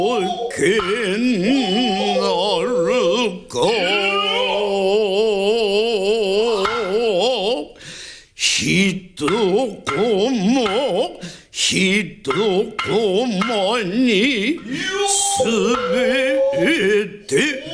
けなるか一コマ一コマにすべて